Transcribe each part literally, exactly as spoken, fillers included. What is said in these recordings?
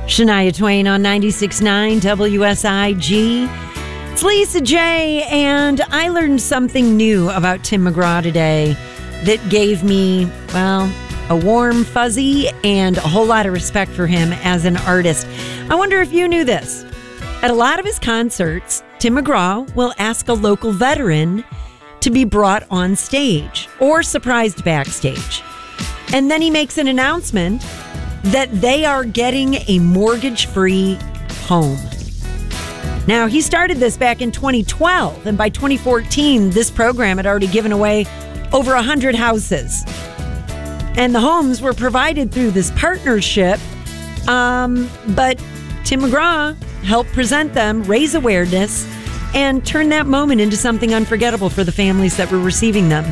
Shania Twain on ninety-six point nine W S I G. It's Lisa J, and I learned something new about Tim McGraw today that gave me, well, a warm fuzzy and a whole lot of respect for him as an artist. I wonder if you knew this. At a lot of his concerts, Tim McGraw will ask a local veteran to be brought on stage or surprised backstage. And then he makes an announcement that they are getting a mortgage-free home. Now, he started this back in twenty twelve, and by twenty fourteen, this program had already given away over one hundred houses. And the homes were provided through this partnership, um, but Tim McGraw helped present them, raise awareness, and turn that moment into something unforgettable for the families that were receiving them.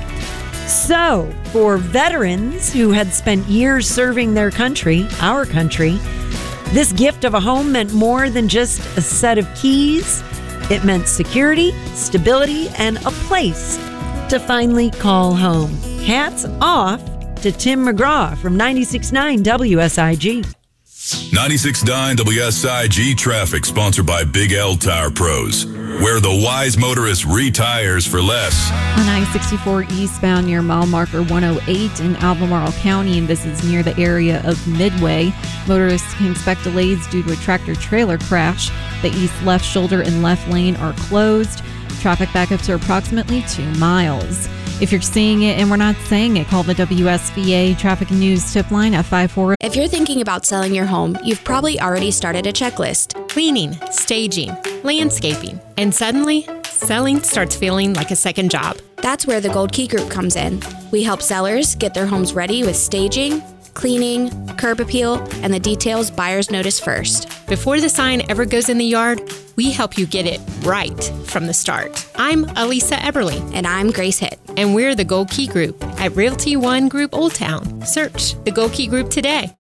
So, for veterans who had spent years serving their country, our country, this gift of a home meant more than just a set of keys. It meant security, stability, and a place to finally call home. Hats off to Tim McGraw from ninety-six point nine W S I G. ninety-six point nine W S I G traffic, sponsored by Big L Tire Pros, where the wise motorist retires for less. On I sixty-four eastbound near mile marker one oh eight in Albemarle County, and this is near the area of Midway. Motorists can expect delays due to a tractor-trailer crash. The east left shoulder and left lane are closed. Traffic backups are approximately two miles. If you're seeing it and we're not saying it, call the W S V A Traffic and News tip line at five four. If you're thinking about selling your home, you've probably already started a checklist. Cleaning, staging, landscaping, and suddenly, selling starts feeling like a second job. That's where the Gold Key Group comes in. We help sellers get their homes ready with staging, cleaning, curb appeal, and the details buyers notice first. Before the sign ever goes in the yard, we help you get it right from the start. I'm Elisa Eberly. And I'm Grace Hitt. And we're the Gold Key Group at Realty One Group Old Town. Search the Gold Key Group today.